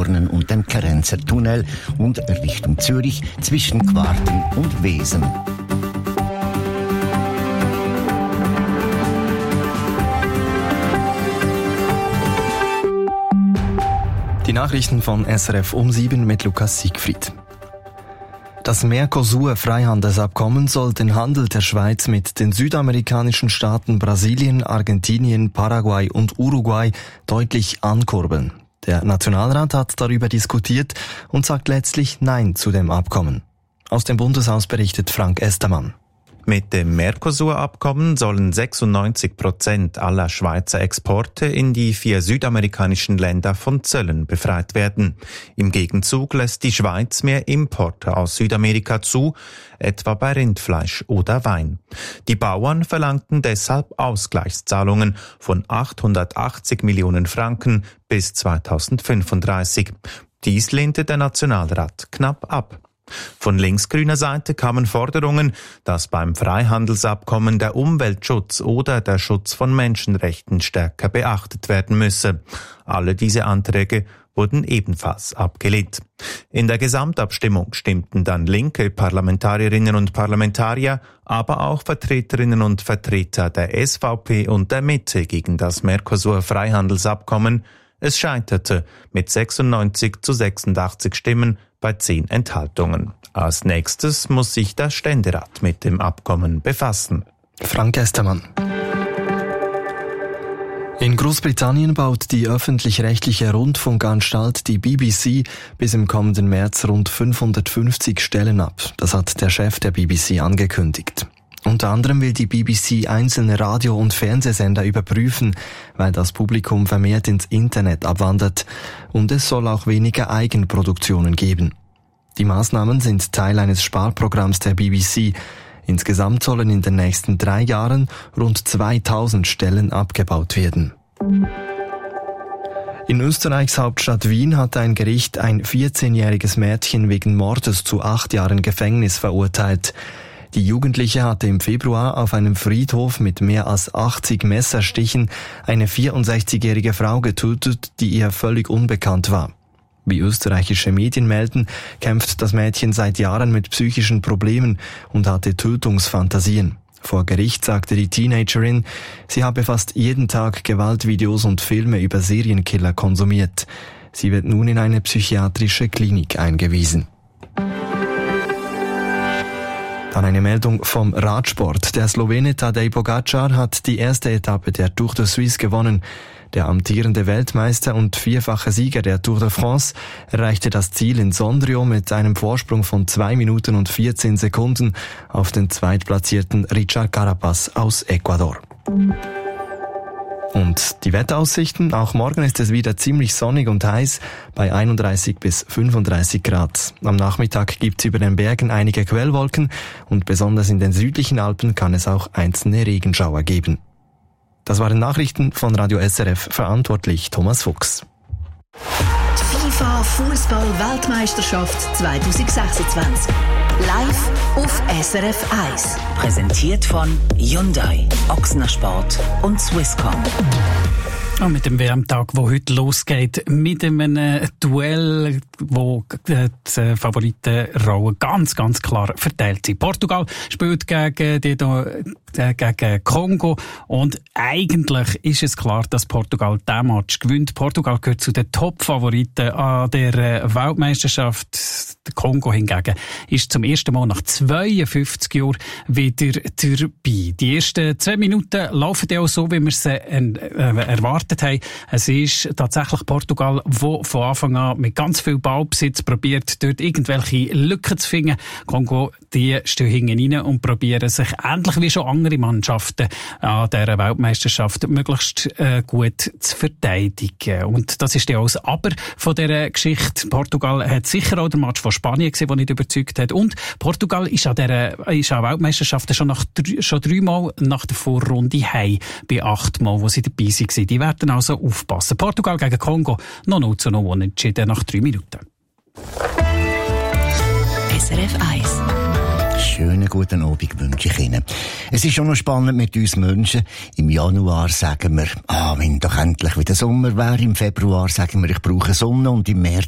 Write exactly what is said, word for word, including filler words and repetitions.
Dornen und dem Kerenzer Tunnel und Richtung Zürich zwischen Quarten und Wesen. Die Nachrichten von S R F um sieben mit Lukas Siegfried. Das Mercosur-Freihandelsabkommen soll den Handel der Schweiz mit den südamerikanischen Staaten Brasilien, Argentinien, Paraguay und Uruguay deutlich ankurbeln. Der Nationalrat hat darüber diskutiert und sagt letztlich Nein zu dem Abkommen. Aus dem Bundeshaus berichtet Frank Estermann. Mit dem Mercosur-Abkommen sollen sechsundneunzig Prozent aller Schweizer Exporte in die vier südamerikanischen Länder von Zöllen befreit werden. Im Gegenzug lässt die Schweiz mehr Importe aus Südamerika zu, etwa bei Rindfleisch oder Wein. Die Bauern verlangten deshalb Ausgleichszahlungen von achthundertachtzig Millionen Franken bis zweitausendfünfunddreißig. Dies lehnte der Nationalrat knapp ab. Von linksgrüner Seite kamen Forderungen, dass beim Freihandelsabkommen der Umweltschutz oder der Schutz von Menschenrechten stärker beachtet werden müsse. Alle diese Anträge wurden ebenfalls abgelehnt. In der Gesamtabstimmung stimmten dann linke Parlamentarierinnen und Parlamentarier, aber auch Vertreterinnen und Vertreter der S V P und der Mitte gegen das Mercosur-Freihandelsabkommen. Es scheiterte mit sechsundneunzig zu sechsundachtzig Stimmen bei zehn Enthaltungen. Als nächstes muss sich der Ständerat mit dem Abkommen befassen. Frank Estermann. In Großbritannien baut die öffentlich-rechtliche Rundfunkanstalt, die B B C, bis im kommenden März rund fünfhundertfünfzig Stellen ab. Das hat der Chef der B B C angekündigt. Unter anderem will die B B C einzelne Radio- und Fernsehsender überprüfen, weil das Publikum vermehrt ins Internet abwandert. Und es soll auch weniger Eigenproduktionen geben. Die Maßnahmen sind Teil eines Sparprogramms der B B C. Insgesamt sollen in den nächsten drei Jahren rund zweitausend Stellen abgebaut werden. In Österreichs Hauptstadt Wien hat ein Gericht ein vierzehnjähriges Mädchen wegen Mordes zu acht Jahren Gefängnis verurteilt. Die Jugendliche hatte im Februar auf einem Friedhof mit mehr als achtzig Messerstichen eine vierundsechzigjährige Frau getötet, die ihr völlig unbekannt war. Wie österreichische Medien melden, kämpft das Mädchen seit Jahren mit psychischen Problemen und hatte Tötungsfantasien. Vor Gericht sagte die Teenagerin, sie habe fast jeden Tag Gewaltvideos und Filme über Serienkiller konsumiert. Sie wird nun in eine psychiatrische Klinik eingewiesen. Dann eine Meldung vom Radsport. Der Slowene Tadej Pogačar hat die erste Etappe der Tour de Suisse gewonnen. Der amtierende Weltmeister und vierfache Sieger der Tour de France erreichte das Ziel in Sondrio mit einem Vorsprung von zwei Minuten und vierzehn Sekunden auf den zweitplatzierten Richard Carapaz aus Ecuador. Und die Wetteraussichten, auch morgen ist es wieder ziemlich sonnig und heiß, bei einunddreißig bis fünfunddreißig Grad. Am Nachmittag gibt's über den Bergen einige Quellwolken und besonders in den südlichen Alpen kann es auch einzelne Regenschauer geben. Das waren Nachrichten von Radio S R F, verantwortlich Thomas Fuchs. Die FIFA Fußball-Weltmeisterschaft zwanzig sechsundzwanzig. Live auf S R F eins. Präsentiert von Hyundai, Ochsner Sport und Swisscom. Und mit dem W M-Tag, der heute losgeht, mit einem Duell, wo die Favoritenrollen ganz, ganz klar verteilt sind. Portugal spielt gegen, die, äh, gegen Kongo und eigentlich ist es klar, dass Portugal diesen Match gewinnt. Portugal gehört zu den Top-Favoriten an der Weltmeisterschaft. Der Kongo hingegen ist zum ersten Mal nach zweiundfünfzig Jahren wieder dabei. Die ersten zwei Minuten laufen ja auch so, wie wir es äh, erwartet haben. Es ist tatsächlich Portugal, wo von Anfang an mit ganz viel Ballbesitz probiert, dort irgendwelche Lücken zu finden. Kongo, die stehen hinten rein und probieren sich ähnlich wie schon andere Mannschaften an dieser Weltmeisterschaft möglichst äh, gut zu verteidigen. Und das ist ja auch das Aber von dieser Geschichte. Portugal hat sicher auch den Match von Spanien gesehen, der nicht überzeugt hat. Und Portugal ist an dieser ist an Weltmeisterschaften schon, nach, schon dreimal nach der Vorrunde heim, bei achtmal, wo sie dabei waren. Die werden also aufpassen. Portugal gegen Kongo, noch null zu null unentschieden nach drei Minuten. S R F eins. Schönen guten Abend wünsche ich Ihnen. Es ist schon noch spannend mit uns Menschen. Im Januar sagen wir, ah, wenn doch endlich wieder Sommer wäre. Im Februar sagen wir, ich brauche Sonne. Und im März